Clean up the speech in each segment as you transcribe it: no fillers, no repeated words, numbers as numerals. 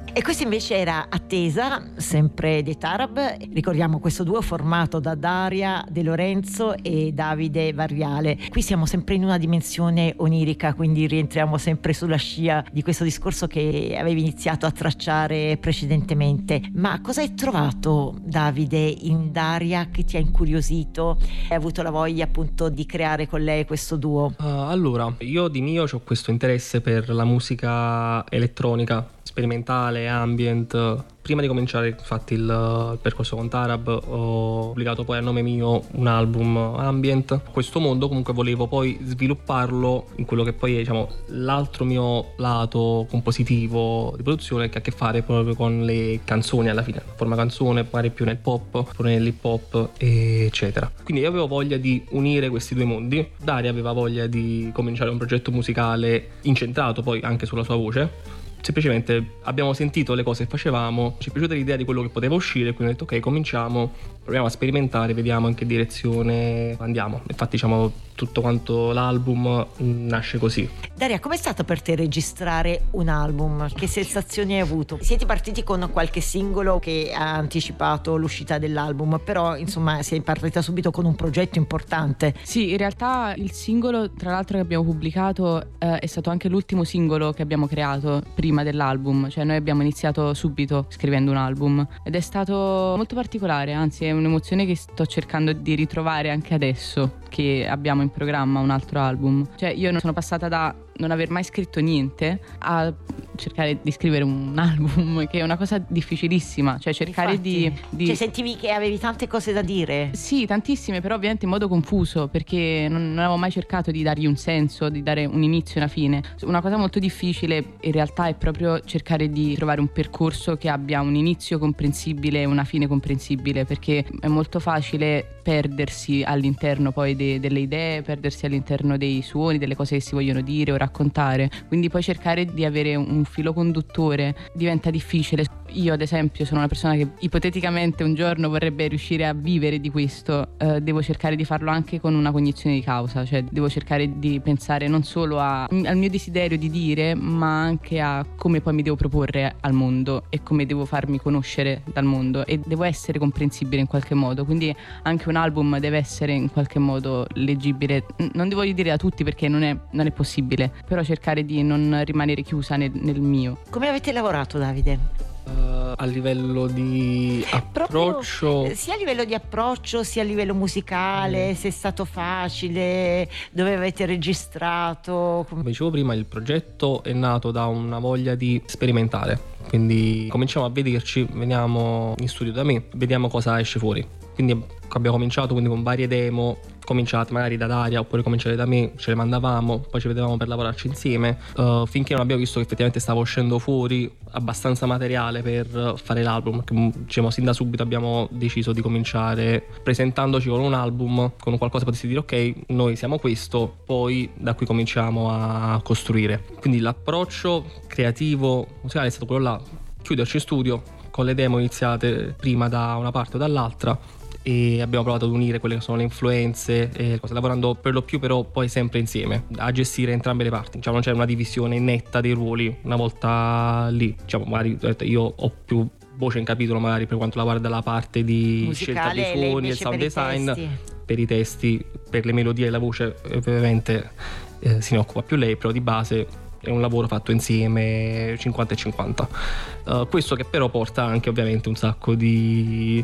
E questa invece era Attesa, sempre dei Tarab. Ricordiamo questo duo formato da Daria De Lorenzo e Davide Variale. Qui siamo sempre in una dimensione onirica, quindi rientriamo sempre sulla scia di questo discorso che avevi iniziato a tracciare precedentemente. Ma cosa hai trovato, Davide, in Daria che ti ha incuriosito? Hai avuto la voglia appunto di creare con lei questo duo? Allora, io di mio ho questo interesse per la musica elettronica, sperimentale, ambient. Prima di cominciare infatti il percorso con Tarab ho pubblicato poi a nome mio un album ambient. Questo mondo comunque volevo poi svilupparlo in quello che poi è, diciamo, l'altro mio lato compositivo di produzione, che ha a che fare proprio con le canzoni alla fine, forma canzone, magari più nel pop, oppure nell'hip hop, eccetera. Quindi io avevo voglia di unire questi due mondi. Daria aveva voglia di cominciare un progetto musicale incentrato poi anche sulla sua voce. Semplicemente abbiamo sentito le cose che facevamo, ci è piaciuta l'idea di quello che poteva uscire, quindi ho detto ok, cominciamo, proviamo a sperimentare, vediamo in che direzione andiamo. Infatti, diciamo, tutto quanto l'album nasce così. Daria, com'è stato per te registrare un album? Che sensazioni hai avuto? Siete partiti con qualche singolo che ha anticipato l'uscita dell'album, però insomma sei partita subito con un progetto importante. Sì, in realtà il singolo, tra l'altro, che abbiamo pubblicato è stato anche l'ultimo singolo che abbiamo creato prima dell'album. Cioè noi abbiamo iniziato subito scrivendo un album ed è stato molto particolare, anzi è un'emozione che sto cercando di ritrovare anche adesso che abbiamo in programma un altro album. Cioè io sono passata da non aver mai scritto niente a cercare di scrivere un album, che è una cosa difficilissima, cioè cercare Infatti, di... Cioè sentivi che avevi tante cose da dire? Sì, tantissime, però ovviamente in modo confuso, perché non avevo mai cercato di dargli un senso, di dare un inizio e una fine. Una cosa molto difficile in realtà è proprio cercare di trovare un percorso che abbia un inizio comprensibile e una fine comprensibile, perché è molto facile perdersi all'interno poi delle idee, perdersi all'interno dei suoni, delle cose che si vogliono dire o raccontare. Quindi poi cercare di avere un filo conduttore diventa difficile. Io ad esempio sono una persona che ipoteticamente un giorno vorrebbe riuscire a vivere di questo. Devo cercare di farlo anche con una cognizione di causa, cioè devo cercare di pensare non solo al mio desiderio di dire, ma anche a come poi mi devo proporre al mondo e come devo farmi conoscere dal mondo, e devo essere comprensibile in qualche modo. Quindi anche un album deve essere in qualche modo leggibile, non devo dire da tutti perché non è possibile, però cercare di non rimanere chiusa nel mio. Come avete lavorato, Davide? A livello di approccio, proprio, sia a livello di approccio sia a livello musicale, se è stato facile, dove avete registrato? come dicevo prima, il progetto è nato da una voglia di sperimentare, quindi cominciamo a vederci, veniamo in studio da me, vediamo cosa esce fuori. Quindi abbiamo cominciato con varie demo, cominciate magari da Daria oppure cominciate da me, ce le mandavamo, poi ci vedevamo per lavorarci insieme, finché non abbiamo visto che effettivamente stava uscendo fuori abbastanza materiale per fare l'album. Diciamo, sin da subito abbiamo deciso di cominciare presentandoci con un album, con qualcosa che potessi dire ok, noi siamo questo, poi da qui cominciamo a costruire. Quindi l'approccio creativo musicale è stato quello là, chiuderci in studio con le demo iniziate prima da una parte o dall'altra, e abbiamo provato ad unire quelle che sono le influenze e le cose, lavorando per lo più però poi sempre insieme a gestire entrambe le parti. Diciamo, non c'è una divisione netta dei ruoli una volta lì. Diciamo, magari io ho più voce in capitolo magari per quanto riguarda la parte di musicale, scelta dei suoni, il sound design, per i testi, per le melodie e la voce ovviamente se ne occupa più lei, però di base è un lavoro fatto insieme 50 e 50. Questo che però porta anche ovviamente un sacco di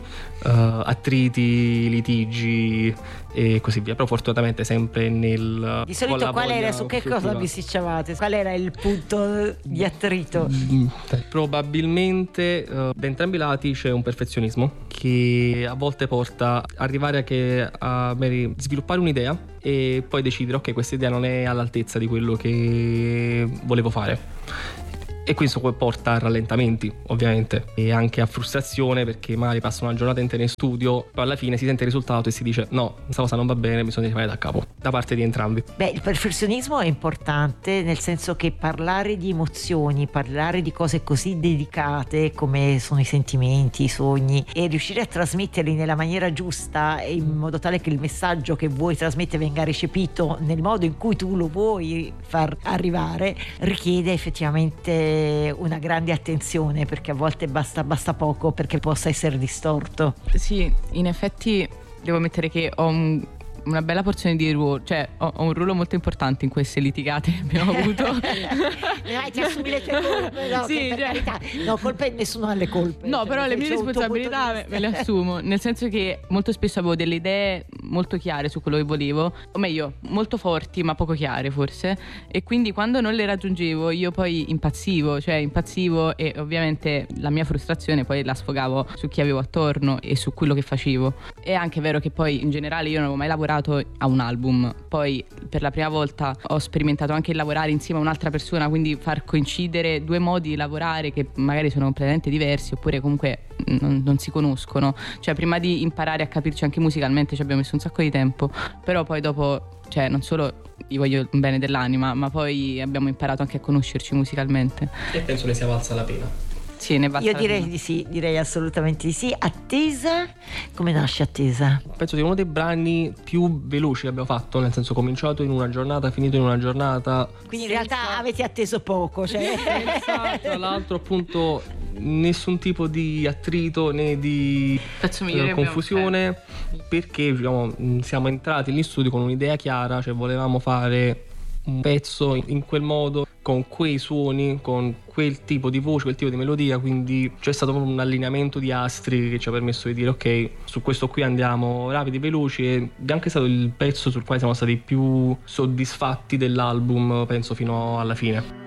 attriti, litigi e così via, però fortunatamente sempre di solito qual era, su che cosa bisticciavate? Qual era il punto di attrito? Probabilmente da entrambi i lati c'è un perfezionismo che a volte porta a arrivare a sviluppare un'idea e poi decidere ok, questa idea non è all'altezza di quello che volevo fare, e questo poi porta a rallentamenti ovviamente e anche a frustrazione, perché magari passa una giornata intera in studio, poi alla fine si sente il risultato e si dice no, questa cosa non va bene, bisogna fare da capo. da parte di entrambi. Beh, il perfezionismo è importante, nel senso che parlare di emozioni, parlare di cose così delicate come sono i sentimenti, i sogni, e riuscire a trasmetterli nella maniera giusta e in modo tale che il messaggio che vuoi trasmettere venga recepito nel modo in cui tu lo vuoi far arrivare, richiede effettivamente una grande attenzione, perché a volte basta poco perché possa essere distorto. Sì, in effetti devo ammettere che ho una bella porzione di ruolo, cioè ho un ruolo molto importante in queste litigate che abbiamo avuto. Ti assumi le tue colpe, no? Sì, per carità. No, colpe, nessuno ha le colpe. No, però le mie c'è un tuo responsabilità punto di me le assumo, nel senso che molto spesso avevo delle idee molto chiare su quello che volevo, o meglio, molto forti ma poco chiare forse, e quindi quando non le raggiungevo io poi impazzivo e ovviamente la mia frustrazione poi la sfogavo su chi avevo attorno e su quello che facevo. È anche vero che poi in generale io non avevo mai lavorato a un album, poi per la prima volta ho sperimentato anche il lavorare insieme a un'altra persona, quindi far coincidere due modi di lavorare che magari sono completamente diversi oppure comunque non si conoscono, cioè prima di imparare a capirci anche musicalmente ci abbiamo messo un sacco di tempo, però poi dopo, cioè non solo io voglio il bene dell'anima, ma poi abbiamo imparato anche a conoscerci musicalmente E penso ne sia valsa la pena. Sì, ne basta. Io direi di sì, direi assolutamente di sì. Attesa, come nasce Attesa? Penso sia uno dei brani più veloci che abbiamo fatto, nel senso cominciato in una giornata, finito in una giornata. Quindi in realtà avete atteso poco, cioè. Senza, tra l'altro, appunto, nessun tipo di attrito né di confusione, perché diciamo, siamo entrati in studio con un'idea chiara, cioè volevamo fare un pezzo in quel modo, con quei suoni, con quel tipo di voce, quel tipo di melodia, quindi c'è stato proprio un allineamento di astri che ci ha permesso di dire ok, su questo qui andiamo rapidi, veloci, ed è anche stato il pezzo sul quale siamo stati più soddisfatti dell'album, penso, fino alla fine.